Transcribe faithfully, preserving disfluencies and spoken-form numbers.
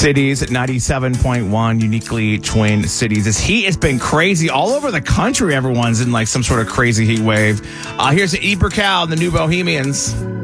Cities at ninety-seven point one, uniquely Twin Cities. This heat has been crazy all over the country. Everyone's in like some sort of crazy heat wave. Uh, here's Eber Cal and the New Bohemians.